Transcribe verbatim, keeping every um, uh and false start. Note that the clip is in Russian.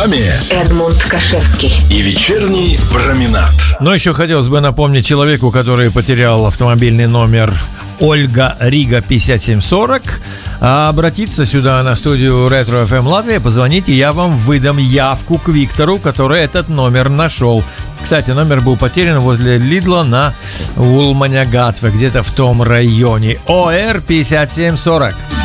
вами Эдмунд Кашевский и вечерний променад. Но еще хотелось бы напомнить человеку, который потерял автомобильный номер Ольга Рига пятьдесят семь сорок, обратиться сюда на студию Ретро эф эм Латвия, позвоните, я вам выдам явку к Виктору, который этот номер нашел. Кстати, номер был потерян возле Лидла на Улманя-Гатве, где-то в том районе. ОР пятьдесят семь сорок.